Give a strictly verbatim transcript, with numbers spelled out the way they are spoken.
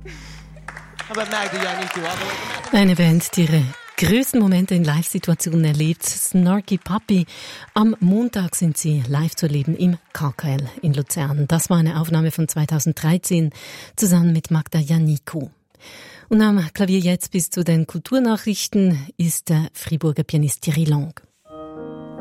Eine Band, die ihre größten Momente in Live-Situationen erlebt. Snarky Puppy. Am Montag sind sie live zu erleben im K K L in Luzern. Das war eine Aufnahme von zweitausenddreizehn zusammen mit Magda Janiku. Und am Klavier jetzt bis zu den Kulturnachrichten ist der Friburger Pianist Thierry Lang.